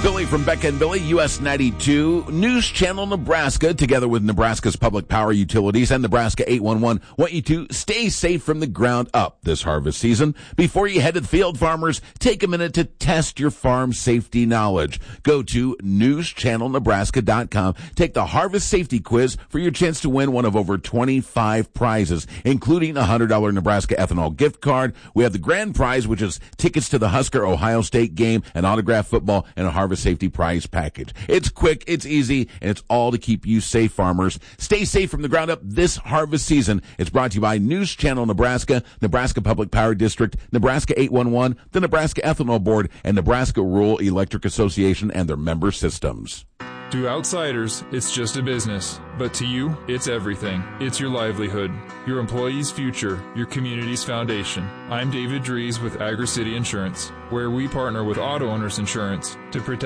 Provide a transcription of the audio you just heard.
Billy from Becca and Billy, US 92, News Channel Nebraska, together with Nebraska's Public Power Utilities and Nebraska 811, want you to stay safe from the ground up this harvest season. Before you head to the field, farmers, take a minute to test your farm safety knowledge. Go to newschannelnebraska.com. Take the Harvest Safety Quiz for your chance to win one of over 25 prizes, including a $100 Nebraska ethanol gift card. We have the grand prize, which is tickets to the Husker-Ohio State game, an autographed football, and a Harvest Safety prize package. It's quick, it's easy, and it's all to keep you safe, farmers. Stay safe from the ground up this harvest season. It's brought to you by News Channel Nebraska, Nebraska Public Power District, Nebraska 811, the Nebraska Ethanol Board, and Nebraska Rural Electric Association and their member systems. To outsiders, it's just a business. But to you, it's everything. It's your livelihood, your employees' future, your community's foundation. I'm David Dries with Agri-City Insurance, where we partner with auto owners insurance to protect